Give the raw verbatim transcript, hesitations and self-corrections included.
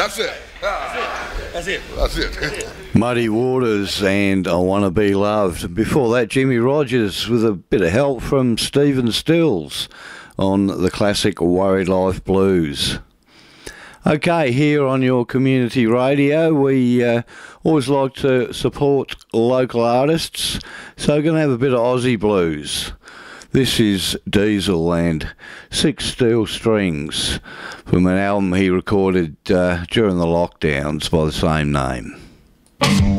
That's it. That's it. That's it. That's it. Muddy Waters and I Wanna Be Loved. Before that, Jimmy Rogers with a bit of help from Stephen Stills on the classic Worried Life Blues. Okay, here on your community radio, we uh, always like to support local artists, so we're going to have a bit of Aussie blues. This is Diesel and Six Steel Strings from an album he recorded uh, during the lockdowns by the same name.